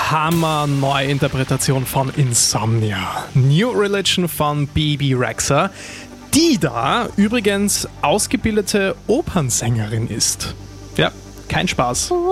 Hammer-Neuinterpretation von Insomnia. New Religion von Bebe Rexha, die da übrigens ausgebildete Opernsängerin ist. Ja, kein Spaß.